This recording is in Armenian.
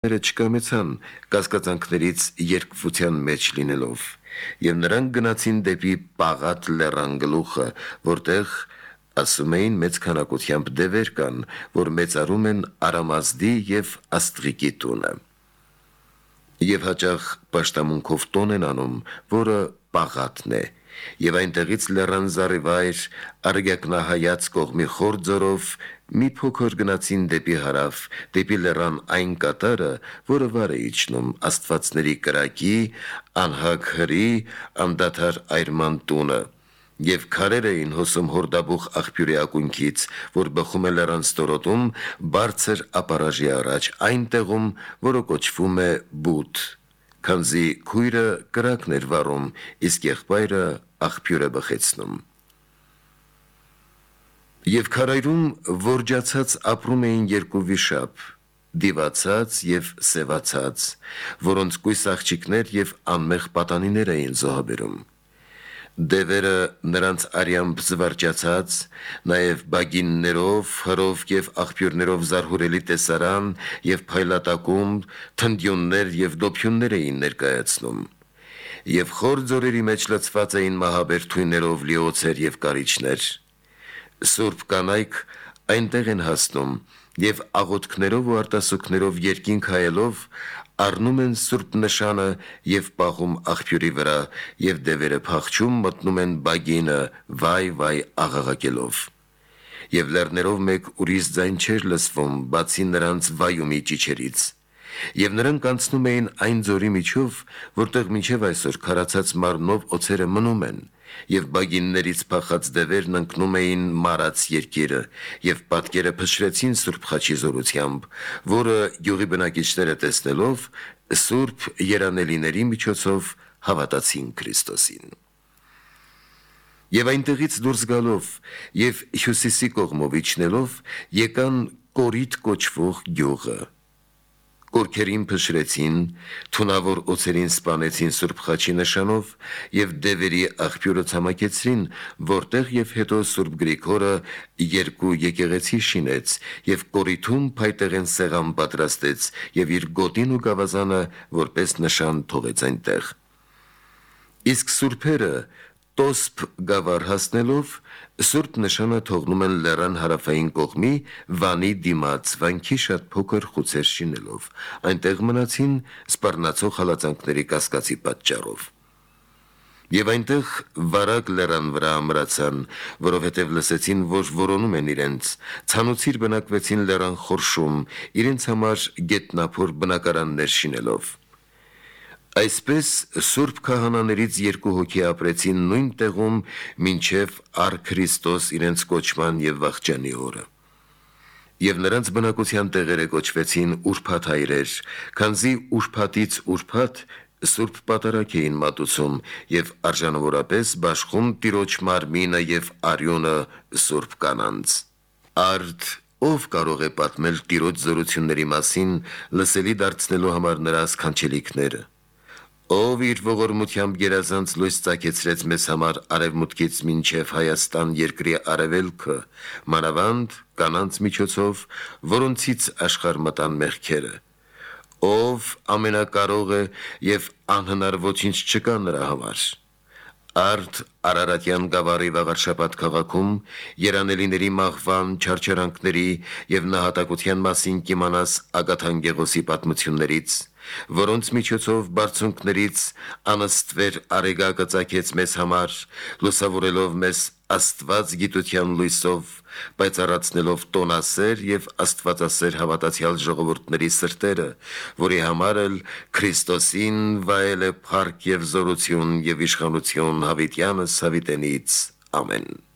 ները չկամեցան կասկածանքներից երկվության մեջ լինելով, և նրանք գնացին դեպի Պաղատ լեռան գլուխը, որտեղ ասում էին մեծ քանակությամբ դևեր կան, որ մեծարում են Արամազդի և Աստղիկի տունը։ Եվ հաճախ պաշտամունքով տոն են անում, որը Պաղատն է, և այնտեղից լեռան զառիվայր արեգակնահայաց կողմի խոր ձորով մի փոքր գնացին դեպի հարավ, դեպի լեռան այն կատարը, որը վար է իջնում աստվածների կրակի, անհագ հրի, անդադար այրման տունը, և քարեր էին հոսում Հորդաբուխ աղբյուրի ակունքից, որ բխում է լեռան ստորոտում, բարձր ապարաժի առաջ, այն տեղում, որը կոչվում է Բութ, քանզի քույրը կրակն էր վառում, իսկ եղբայրը աղբյուր է բխեցնում։ Եվ քարայրում որջացած ապրում էին երկու վիշապ, դիվացած և սևացած, որոնց կույս աղջիկներ և անմեղ պատանիներ էին զոհաբերում։ Դևերը նրանց արյամբ զվարճացած, նաև բագիններով, հրով և աղբյուրներով զարհուրելի տեսարան և փայլատակում, թնդյուններ և դոփյուններ էին ներկայացնում։ Եվ խոր ձորերի մեջ լցված էին մահաբեր թույներով լի օձեր և կարիճներ։ Սուրբ կանայք այնտեղ են հասնում և աղոթքներով ու արտասուքներով երկինք հայելով առնում են սուրբ նշանը և պահում աղբյուրի վրա, և դևերը փախչում մտնում են բագինը վայ վայ աղաղակելով։ Եվ լեռներով մեկ ուրիշ ձայն չէր լսվում, բացի նրանց վայումի ճիչերից։ Եվ նրանք անցնում էին այն ձորի միջով, որտեղ մինչև այսօր քարացած մարմնով օձերը մնում են, և բագիններից փախած դևերն ընկնում էին Մարաց երկիրը, և պատկերը փշրեցին Սուրբ խաչի զորությամբ, որը գյուղի բնակիչները տեսնելով, սուրբ երանելիների միջոցով հավատացին Քրիստոսին։ Եվ այնտեղից դուրս գալով և հյուսիսի կողմով իջնելով, եկան Կորիթ կոչվող գյուղը։ Կորքերին փշրեցին, թունավոր օձերին սպանեցին Սուրբ խաչի նշանով և դևերի աղբյուրը ցամաքեցրին, որտեղ և հետո Սուրբ Գրիգորը երկու եկեղեցի շինեց և Կորիթում փայտեղեն սեղան պատրաստեց և իր գոտին ու գավազանը որպես նշան թողեց այնտեղ։ Իսկ սուրբերը Տոսփ գավառ հասնելով, սուրբ նշանը թողնում են լեռան հարավային կողմի վանի դիմաց վանքի շատ փոքր խուցեր շինելով, այնտեղ մնացին սպառնացող հալածանքների կասկածի պատճառով։ Եվ այնտեղ վարագ լեռան վրա ամրացան, որովհետև լսեցին, որ որոնում են իրենց, ցանուցիր բնակվեցին լեռան խորշում, իրենց համար գետնափոր բնակարաններ շինելով։ Այսպես սուրբ քահանաներից երկու հոգի ապրեցին նույն տեղում մինչև առ Քրիստոս իրենց կոչման և վախճանի օրը։ Եվ նրանց բնակության տեղերը կոչվեցին ուրբաթ հայրեր, քանզի ուրբաթից ուրբաթ սուրբ պատարագ էին մատուցում և արժանավորապես բաշխում Տիրոջ մարմինը և արյունը սուրբ կանանց։ Արդ ով կարող է պատմել Տիրոջ զորությունների մասին, լսելի դարձնելու համար նրա սքանչելիքները։ Ով իր ողորմությամբ գերազանց լույս ծագեցրեց մեզ համար արևմուտքից մինչև Հայաստան երկրի արևելքը, մանավանդ կանանց միջոցով, որոնցից աշխարհ մտան մեղքերը։ Ով ամենակարող է և անհնար ոչինչ չկա նրա համար։ Արդ Արարատյան գավառի Վաղարշաբաթ քաղաքում երանելիների մահվան, չարչարանքների և նահատակության մասին կիմանաս Ագաթան Գեղոսի պատմություններից, որոնց միջոցով բարձունքներից անըստվեր արեգակը ծագեց մեզ համար, լուսավորելով մեզ Աստված գիտության լույսով, պայծառացնելով տոնասեր և աստվածասեր հավատացյալ ժողովուրդների սրտերը, որի համար էլ Քրիստոսին վայել է փառք և զորություն և իշխանություն հավիտյանս հավիտենից։ Ամեն։